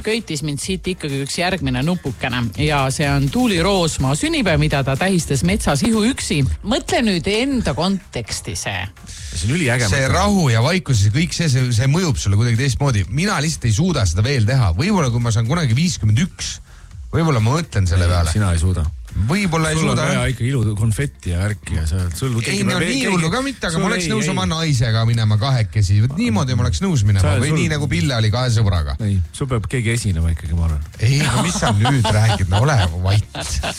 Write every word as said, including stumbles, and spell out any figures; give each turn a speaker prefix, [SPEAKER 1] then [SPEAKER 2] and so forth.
[SPEAKER 1] köitis mind siit ikkagi üks järgmine nupukene ja see on Tuuli Roosmaa sünnipäev, mida ta tähistas metsas ihuüksi. Mõtle nüüd enda konteksti see.
[SPEAKER 2] See on üliäge.
[SPEAKER 3] See rahu ja vaikus ja kõik see, see, see mõjub sulle kuidagi teistmoodi. Mina lihtsalt ei suuda seda veel teha. Võib-olla kui ma saan kunagi viiskümmend üks, võib-olla ma mõtlen selle peale.
[SPEAKER 2] Sina ei suuda.
[SPEAKER 3] Võib-olla ei
[SPEAKER 2] sul
[SPEAKER 3] suuda.
[SPEAKER 2] Sul on vaja ikka ilu konfetti ja värki ja seal. Sul
[SPEAKER 3] ei, no nii hullu ka mitte, aga ma oleks nõus oma naisega minema kahekesi. Niimoodi ma oleks nõus minema. Või sul... nii nagu Pille oli kahe sõbraga.
[SPEAKER 2] Ei, sul peab keegi esinema ikkagi, ma arvan.
[SPEAKER 3] Ei, no mis sa nüüd räägid? No ole vait.